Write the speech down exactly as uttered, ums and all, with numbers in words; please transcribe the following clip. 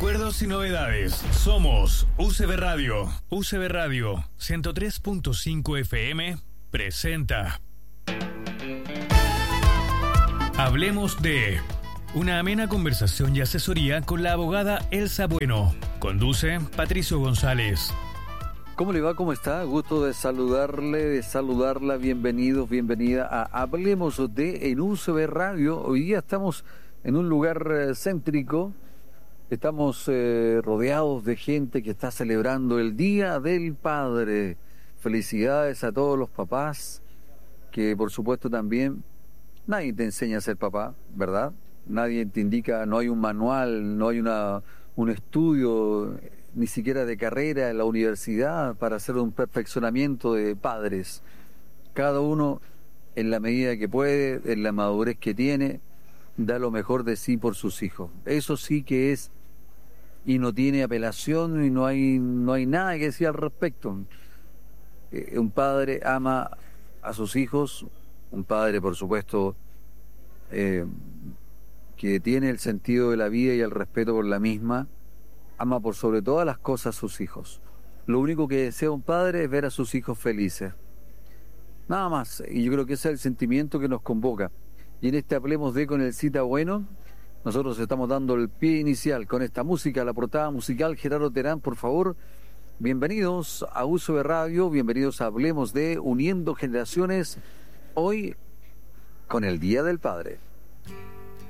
Recuerdos y novedades. Somos U C B Radio. U C B Radio ciento tres punto cinco F M presenta Hablemos de... Una amena conversación y asesoría con la abogada Elsa Bueno. Conduce Patricio González. ¿Cómo le va? ¿Cómo está? Gusto de saludarle, de saludarla. Bienvenidos, bienvenida a Hablemos de en U C B Radio. Hoy día estamos en un lugar eh, céntrico. Estamos eh, rodeados de gente que está celebrando el Día del Padre. Felicidades a todos los papás, que por supuesto también nadie te enseña a ser papá, ¿verdad? Nadie te indica, no hay un manual, no hay una un estudio, ni siquiera de carrera en la universidad para hacer un perfeccionamiento de padres. Cada uno, en la medida que puede, en la madurez que tiene, da lo mejor de sí por sus hijos. Eso sí que es, y no tiene apelación, y no hay, no hay nada que decir al respecto. Eh, un padre ama a sus hijos, un padre, por supuesto, eh, que tiene el sentido de la vida y el respeto por la misma, ama por sobre todas las cosas a sus hijos. Lo único que desea un padre es ver a sus hijos felices. Nada más, y yo creo que ese es el sentimiento que nos convoca. Y en este Hablemos de con el Cita Bueno, nosotros estamos dando el pie inicial con esta música, la portada musical. Gerardo Terán, por favor, bienvenidos a U C B Radio, bienvenidos a Hablemos de Uniendo Generaciones, hoy con el Día del Padre.